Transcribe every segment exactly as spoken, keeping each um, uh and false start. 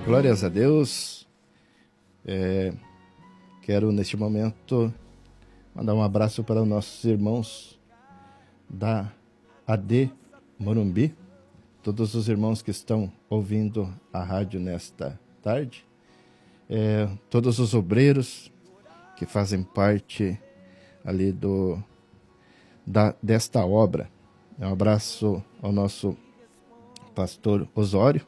Glórias a Deus. É, quero neste momento mandar um abraço para os nossos irmãos da A D Morumbi, todos os irmãos que estão ouvindo a rádio nesta tarde, é, todos os obreiros que fazem parte ali do, da, desta obra. Um abraço ao nosso pastor Osório,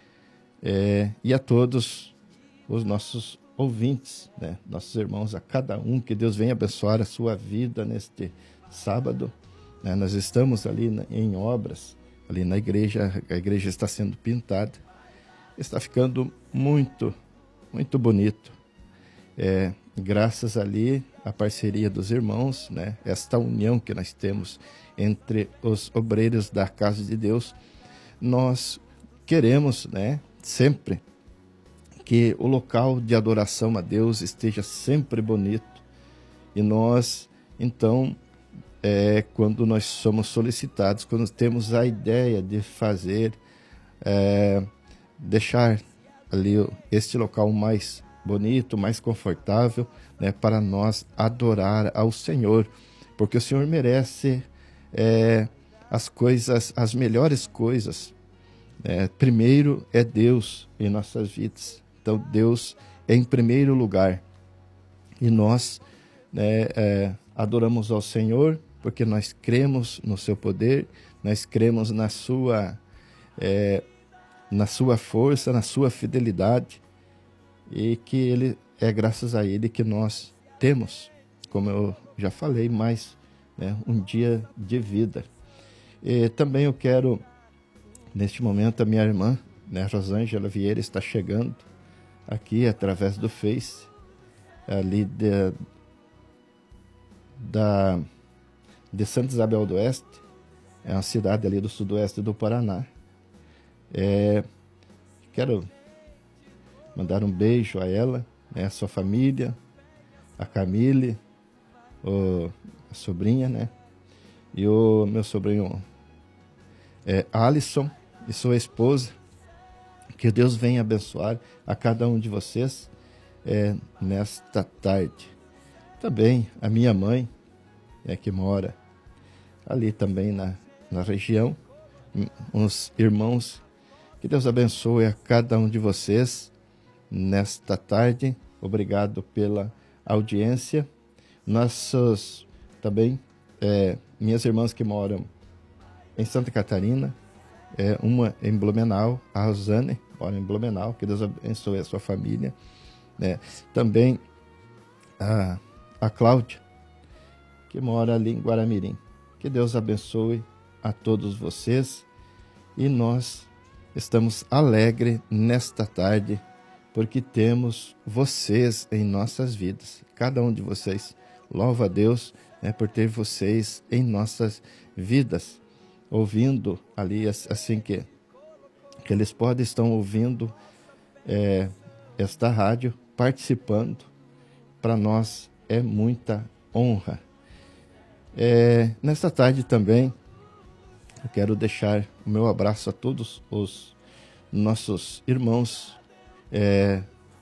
é, e a todos os nossos ouvintes, né? Nossos irmãos, a cada um, que Deus venha abençoar a sua vida neste sábado. Né? Nós estamos ali na, em obras, ali na igreja, a igreja está sendo pintada, está ficando muito, muito bonito. É, graças ali à parceria dos irmãos, né? Esta união que nós temos entre os obreiros da Casa de Deus, nós queremos, né, sempre que o local de adoração a Deus esteja sempre bonito. E nós, então, é, quando nós somos solicitados, quando temos a ideia de fazer, é, deixar ali este local mais bonito, mais confortável, né, para nós adorar ao Senhor, porque o Senhor merece é, as coisas, as melhores coisas. É, primeiro é Deus em nossas vidas. Então Deus é em primeiro lugar. E nós, né, é, adoramos ao Senhor porque nós cremos no seu poder, nós cremos na sua, é, na sua força, na sua fidelidade, e que ele, é graças a ele que nós temos, como eu já falei, mais, né, um dia de vida. E também eu quero, neste momento, a minha irmã, né, Rosângela Vieira, está chegando aqui através do Face, ali de, da, de Santa Isabel do Oeste, é uma cidade ali do sudoeste do Paraná. É, quero mandar um beijo a ela, né, a sua família, a Camille, o, a sobrinha, né, e o meu sobrinho é, Alisson e sua esposa. Que Deus venha abençoar a cada um de vocês é, nesta tarde. Também a minha mãe, é, que mora ali também na, na região, uns irmãos, que Deus abençoe a cada um de vocês nesta tarde. Obrigado pela audiência. Nossos também, é, minhas irmãs que moram em Santa Catarina, é, uma em Blumenau, a Rosane mora em Blumenau, que Deus abençoe a sua família, né? Também a, a Cláudia, que mora ali em Guaramirim. Que Deus abençoe a todos vocês, e nós estamos alegres nesta tarde, porque temos vocês em nossas vidas. Cada um de vocês louva a Deus, né, por ter vocês em nossas vidas, ouvindo ali, assim que, que eles podem, estão ouvindo é, esta rádio, participando. Para nós é muita honra. É, nesta tarde também, eu quero deixar o meu abraço a todos os nossos irmãos é,